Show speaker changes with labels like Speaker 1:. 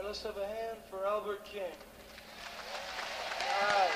Speaker 1: Let's have a hand for Albert King. All right.